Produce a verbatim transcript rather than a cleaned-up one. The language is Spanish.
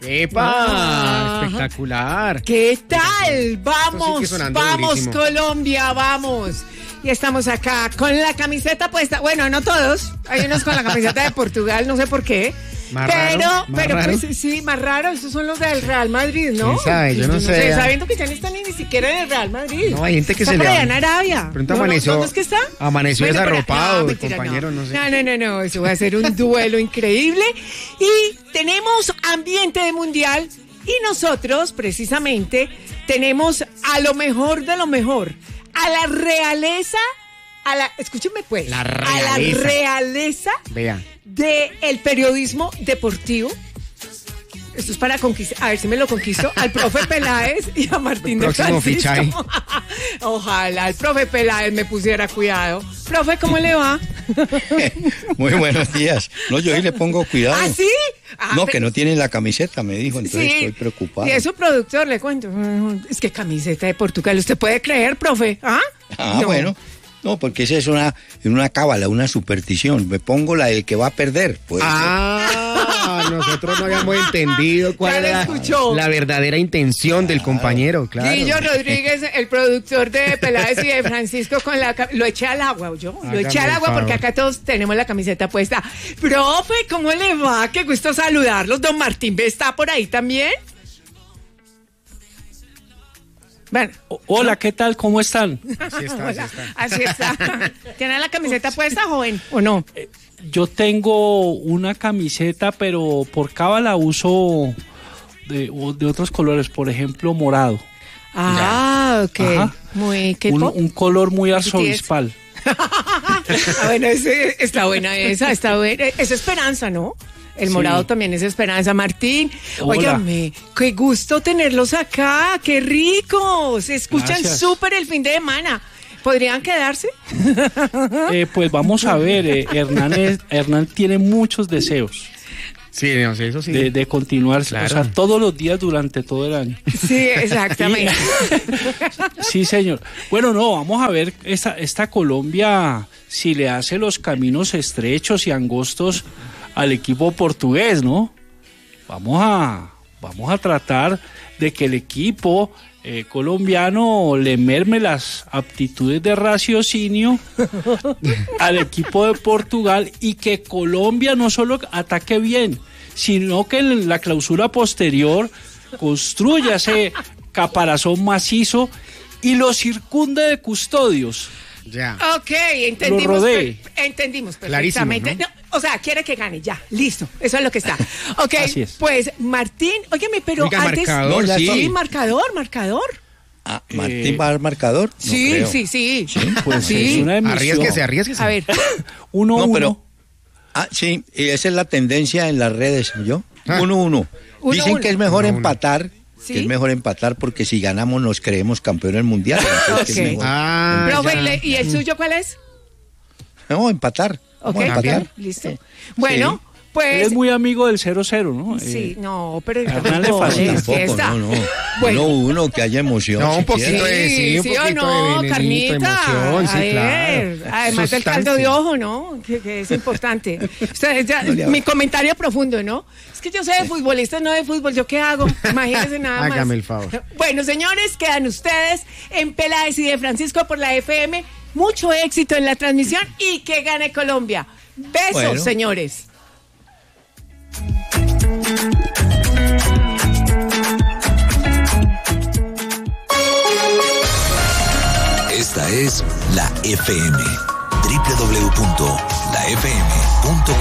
¡Epa! Ah. Espectacular. ¿Qué tal? Vamos, Esto sigue vamos durísimo. Colombia, vamos. Y estamos acá con la camiseta puesta. Bueno, no todos. Hay unos con la camiseta de Portugal, no sé por qué. Más pero, raro, más pero raro. pues sí, más raro. Estos son los del Real Madrid, ¿no? ¿Quién sabe? Yo no sé. Sabiendo que ya no están ni siquiera en el Real Madrid. No, hay gente que está se por le allá va- en Arabia. Pronto No, no, amaneció- ¿dónde es que está? amaneció pero- desarropado, el mentira, compañero, no sé. No, no, no, no. Eso va a ser un duelo increíble. Y tenemos ambiente de mundial. Y nosotros, precisamente, tenemos a lo mejor de lo mejor. A la realeza. A la, escúchenme pues, La a la realeza. realeza Vea. del periodismo deportivo. Esto es para conquistar, a ver si me lo conquisto, al profe Peláez y a Martín de Próximo Francisco. fichaje. Ojalá el profe Peláez me pusiera cuidado. Profe, ¿cómo le va? Muy buenos días. No, yo ahí le pongo cuidado. ¿Ah, sí? Ah, No, pero- que no tiene la camiseta, me dijo, entonces Sí, estoy preocupado. y es su productor, le cuento. Es que camiseta de Portugal, ¿usted puede creer, profe? ¿Ah? Ah, No. bueno. No, porque esa es una, una cábala, una superstición. Me pongo la del que va a perder. Pues, Ah, nosotros no habíamos entendido cuál Ya lo era escuchó. la verdadera intención del compañero, claro. Guillo Rodríguez, el productor de Peláez y de Francisco, con la cam- lo eché al agua, yo. Lo Hágame eché al el agua porque favor. acá todos tenemos la camiseta puesta. Profe, ¿cómo le va? Qué gusto saludarlos. Don Martín B está por ahí también. Bueno, O- Hola, ¿qué tal? ¿Cómo están? Así está, así hola, está. así está. ¿Tiene la camiseta puesta, joven, o no? Yo tengo una camiseta, pero por cábala uso de, o de otros colores, por ejemplo, morado. Ah, ok. Ajá. Muy, ¿qué Un, po- un color muy arzobispal. Ah, bueno, ese- está buena esa, está buena. Es esperanza, ¿no? El Sí. morado también es esperanza. Martín, Hola. óigame, qué gusto tenerlos acá, qué rico. Se escuchan Gracias. súper el fin de semana. ¿Podrían quedarse? Eh, pues vamos a ver, eh, Hernán, es- Hernán tiene muchos deseos Sí, no sé, eso sí. de, de continuar, Claro. o sea, todos los días durante todo el año. Sí, exactamente. Sí, señor. Bueno, no, vamos a ver esta, esta Colombia si le hace los caminos estrechos y angostos al equipo portugués, ¿no? Vamos a, vamos a tratar de que el equipo eh, colombiano le merme las aptitudes de raciocinio al equipo de Portugal y que Colombia no solo ataque bien, sino que en la clausura posterior construya ese caparazón macizo y lo circunde de custodios. Ya. Ok, entendimos. Lo rodee. per- entendimos Clarísimo, perfectamente. ¿no? No, o sea, quiere que gane, ya, listo. Eso es lo que está. Ok, Así es. pues Martín, óyeme, pero Oiga, antes. marcador, No, ya sí. Sí, marcador, marcador. Ah, ¿Martín va al marcador? No sí, creo. sí, sí, Pues Sí. es una emisión. Arriesguese, arriesguese. A ver, Uno, No, uno. pero... Ah, sí, y esa es la tendencia en las redes, ¿yo? Ah. Uno, uno. Uno, Dicen uno. que es mejor Uno, uno. empatar, ¿Sí? que es mejor empatar porque si ganamos nos creemos campeones mundiales. Entonces, que es Ok. mejor. Ah, profe, ya. ¿y le- ¿y el suyo cuál es? No, empatar. Ok, Vamos a empatar. ok, listo. Bueno, Él pues. es muy amigo del cero cero, ¿no? Sí, Eh, no, pero el Hernán le fútbol fascina. es Tampoco, fiesta. no, no. Bueno. Uno, uno, que haya emoción. No, un si poquito quiere. de- sí, un sí o poquito no, de carnita. venenito, emoción, sí, a ver, claro. además del caldo de Sustancia. ojo, ¿no? Que, que es importante. Ustedes ya- No le hago. mi comentario profundo, ¿no? Es que yo sé de futbolista, no de fútbol. ¿Yo qué hago? Imagínense nada más. Hágame el favor. Bueno, señores, quedan ustedes en Peláez y de Francisco por la F M. Mucho éxito en la transmisión y que gane Colombia. Besos, Bueno. señores. Esta es la F M. doble u doble u doble u punto la f m punto com